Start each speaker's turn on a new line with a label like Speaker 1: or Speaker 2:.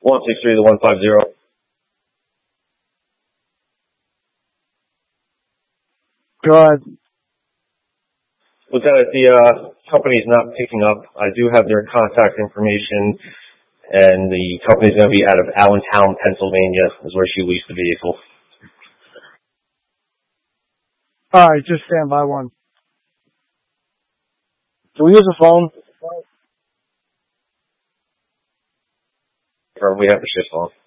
Speaker 1: 163 to 150.
Speaker 2: Go ahead.
Speaker 1: Lieutenant, the company's not picking up. I do have their contact information, and the company's going to be out of Allentown, Pennsylvania, is where she leased the vehicle.
Speaker 2: All right, just stand by one.
Speaker 1: Can we use the phone? Or we have the shift phone.